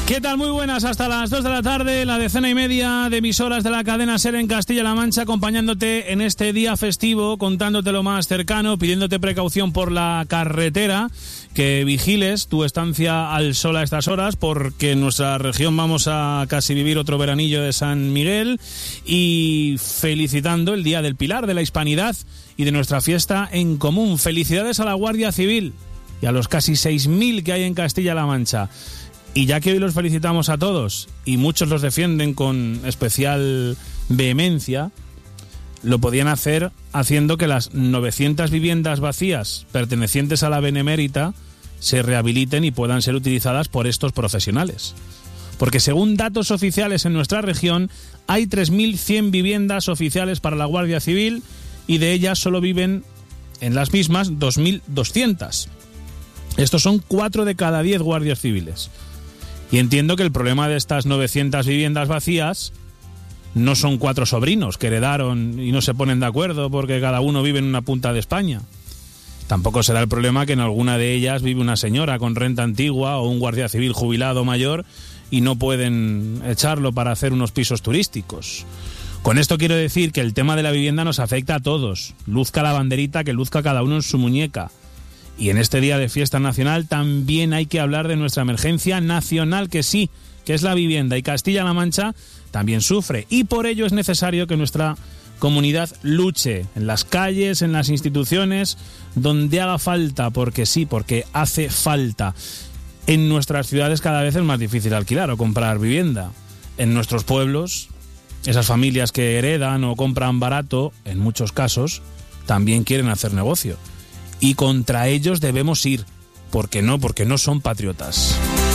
¿Qué tal? Muy buenas, hasta las 2 de la tarde, la 1/2 de emisoras de la cadena SER en Castilla-La Mancha, acompañándote en este día festivo, contándote lo más cercano, pidiéndote precaución por la carretera, que vigiles tu estancia al sol a estas horas, porque en nuestra región vamos a casi vivir otro veranillo de San Miguel, y felicitando el Día del Pilar, de la Hispanidad y de nuestra fiesta en común. Felicidades a la Guardia Civil y a los casi 6.000 que hay en Castilla-La Mancha. Y ya que hoy los felicitamos a todos, y muchos los defienden con especial vehemencia, lo podían hacer haciendo que las 900 viviendas vacías pertenecientes a la Benemérita se rehabiliten y puedan ser utilizadas por estos profesionales. Porque según datos oficiales en nuestra región, hay 3.100 viviendas oficiales para la Guardia Civil, y de ellas solo viven en las mismas 2.200. Estos son 4 de cada 10 guardias civiles. Y entiendo que el problema de estas 900 viviendas vacías no son 4 sobrinos que heredaron y no se ponen de acuerdo porque cada uno vive en una punta de España. Tampoco será el problema que en alguna de ellas vive una señora con renta antigua o un guardia civil jubilado mayor y no pueden echarlo para hacer unos pisos turísticos. Con esto quiero decir que el tema de la vivienda nos afecta a todos. Luzca la banderita que luzca cada uno en su muñeca. Y en este día de fiesta nacional también hay que hablar de nuestra emergencia nacional, que sí, que es la vivienda. Y Castilla-La Mancha también sufre. Y por ello es necesario que nuestra comunidad luche en las calles, en las instituciones, donde haga falta, porque sí, porque hace falta. En nuestras ciudades cada vez es más difícil alquilar o comprar vivienda. En nuestros pueblos, esas familias que heredan o compran barato, en muchos casos, también quieren hacer negocio. Y contra ellos debemos ir. ¿Por qué no? Porque no son patriotas.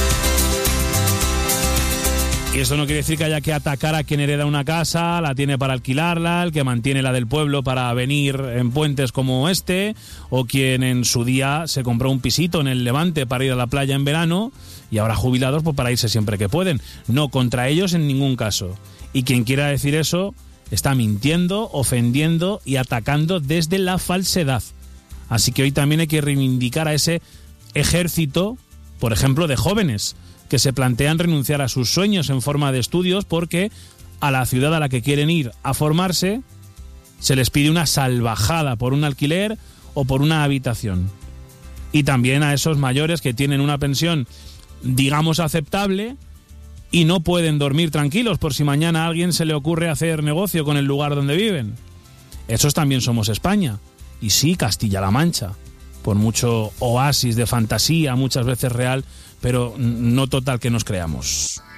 Y eso no quiere decir que haya que atacar a quien hereda una casa, la tiene para alquilarla, el que mantiene la del pueblo para venir en puentes como este, o quien en su día se compró un pisito en el Levante para ir a la playa en verano, y ahora jubilados pues para irse siempre que pueden. No, contra ellos en ningún caso. Y quien quiera decir eso está mintiendo, ofendiendo y atacando desde la falsedad. Así que hoy también hay que reivindicar a ese ejército, por ejemplo, de jóvenes que se plantean renunciar a sus sueños en forma de estudios porque a la ciudad a la que quieren ir a formarse se les pide una salvajada por un alquiler o por una habitación. Y también a esos mayores que tienen una pensión, digamos, aceptable y no pueden dormir tranquilos por si mañana a alguien se le ocurre hacer negocio con el lugar donde viven. Esos también somos España. Y sí, Castilla-La Mancha, por mucho oasis de fantasía, muchas veces real, pero no total que nos creamos.